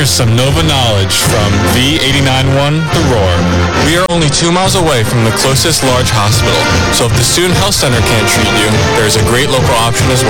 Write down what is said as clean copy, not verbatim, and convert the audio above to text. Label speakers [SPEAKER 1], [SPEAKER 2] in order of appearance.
[SPEAKER 1] Here's some Nova knowledge from V89.1 The Roar. We are only 2 miles away from the closest large hospital, so if the Student Health Center can't treat you, there's a great local option as well.